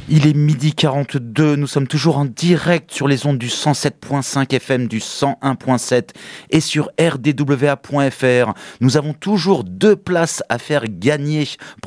Il est 12h42, nous sommes toujours en direct sur les ondes du 107.5 FM, du 101.7 et sur rdwa.fr. Nous avons toujours 2 places à faire gagner